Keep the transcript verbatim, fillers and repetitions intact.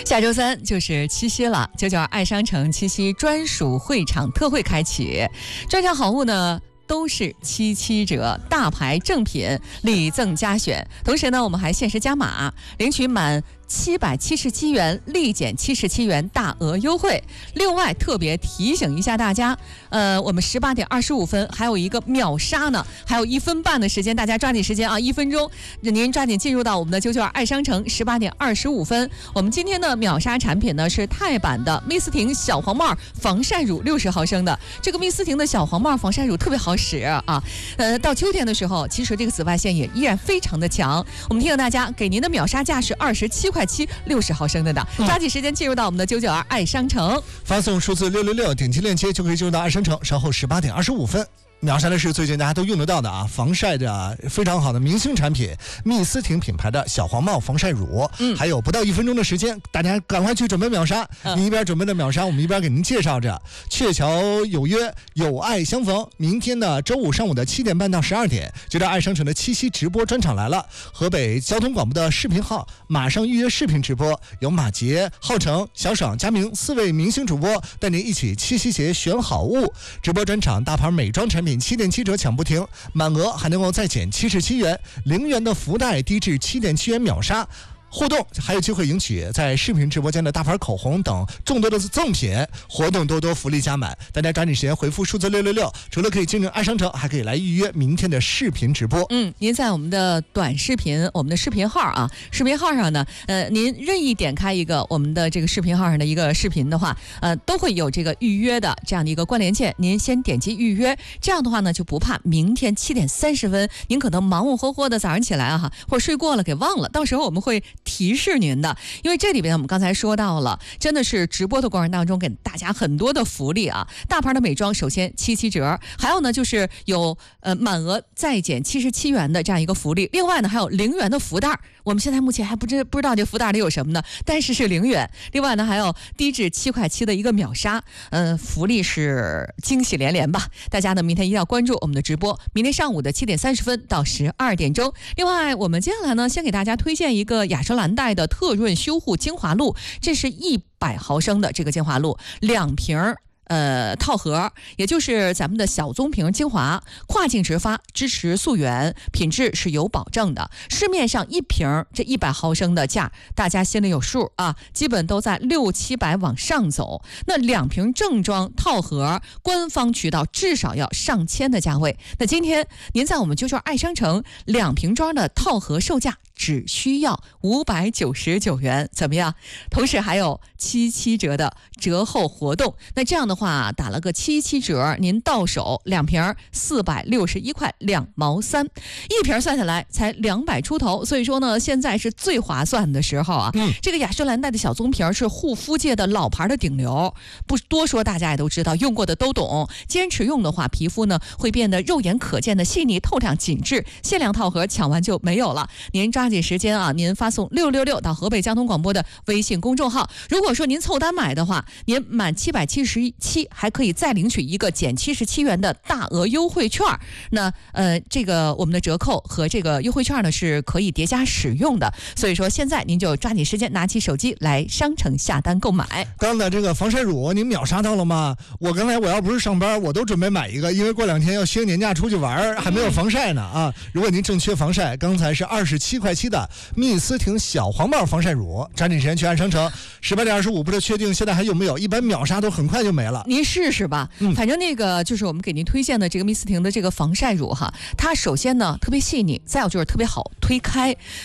下周三就是七夕了，九九二爱商城七夕专属会场特惠开启，专场好物呢都是七七折，大牌正品礼赠加选。同时呢，我们还限时加码，领取满七百七十七元立减七十七元大额优惠。另外特别提醒一下大家，呃，我们十八点二十五分还有一个秒杀呢，还有一分半的时间，大家抓紧时间啊，一分钟，您抓紧进入到我们的九九二爱商城。十八点二十五分，我们今天的秒杀产品呢是钛版的蜜斯婷小黄帽防晒乳六十毫升的。这个蜜斯婷的小黄帽防晒乳特别好使啊，呃，到秋天的时候，其实这个紫外线也依然非常的强。我们提醒大家，给您的秒杀价是二十七块七，六十毫升的的，抓紧时间进入到我们的九九二爱商城， 发送数字六六六，点击链接就可以进入到爱商城。稍后十八点二十五分。秒杀的是最近大家都用得到的啊，防晒的非常好的明星产品，蜜斯婷品牌的小黄帽防晒乳。嗯，还有不到一分钟的时间，大家赶快去准备秒杀。嗯、你一边准备的秒杀，我们一边给您介绍着。鹊桥有约，有爱相逢。明天的周五上午的七点半到十二点，就在爱商城的七夕直播专场来了。河北交通广播的视频号马上预约视频直播，有马杰、浩成、小爽、佳明四位明星主播带您一起七夕节选好物。直播专场大牌美妆产品七点七折抢不停，满额还能够再减七十七元，零元的福袋低至七点七元秒杀。互动还有机会赢取在视频直播间的大牌口红等众多的赠品，活动多多，福利加满，大家抓紧时间回复数字六六六，除了可以进入爱商城，还可以来预约明天的视频直播。 嗯，您在我们的短视频，我们的视频号啊，视频号上呢，呃，您任意点开一个我们的这个视频号上的一个视频的话，呃，都会有这个预约的这样的一个关联键，您先点击预约，这样的话呢，就不怕明天七点三十分，您可能忙忙活活的早上起来啊哈，或者睡过了给忘了，到时候我们会提示您的。因为这里边我们刚才说到了，真的是直播的过程当中给大家很多的福利啊，大牌的美妆首先七七折，还有呢就是有呃满额再减七十七元的这样一个福利，另外呢还有零元的福袋，我们现在目前还不知不知道这福袋里有什么呢，但是是零元。另外呢还有低至七块七的一个秒杀，嗯、呃，福利是惊喜连连吧。大家呢明天一定要关注我们的直播，明天上午的七点三十分到十二点钟。另外我们接下来呢先给大家推荐一个雅诗兰黛的特润修护精华露，这是一百毫升的这个精华露，两瓶呃，套盒，也就是咱们的小棕瓶精华，跨境直发，支持溯源，品质是有保证的。市面上一瓶这一百毫升的价，大家心里有数啊，基本都在六七百往上走。那两瓶正装套盒，官方渠道至少要上千的价位。那今天您在我们就是爱商城两瓶装的套盒售价只需要五百九十九元，怎么样？同时还有七七折的折后活动。那这样的话打了个七七折，您到手两瓶四百六十一块两毛三，一瓶算下来才两百出头，所以说呢，现在是最划算的时候啊。嗯，这个雅诗兰黛的小棕瓶是护肤界的老牌的顶流，不多说大家也都知道，用过的都懂。坚持用的话，皮肤呢会变得肉眼可见的细腻透亮紧致。限量套盒抢完就没有了，您抓紧时间啊，您发送六六六到河北交通广播的微信公众号。如果说您凑单买的话，您满七百七十七还可以再领取一个减七十七元的大额优惠券。那呃，这个我们的折扣和这个优惠券呢是可以叠加使用的，所以说现在您就抓紧时间拿起手机来商城下单购买。 刚刚的这个防晒乳您秒杀到了吗？我刚才我要不是上班，我都准备买一个，因为过两天要歇年假出去玩，还没有防晒呢啊！如果您正缺防晒，刚才是二十七块七的蜜斯婷小黄帽防晒乳，抓紧时间去爱商城。十八点二十五，不知道确定现在还有没有？一般秒杀都很快就没了。 您试试吧，嗯、反正那个就是我们给您推荐的这个蜜斯婷的这个防晒乳哈，它首先呢特别细腻，再有就是特别好推开。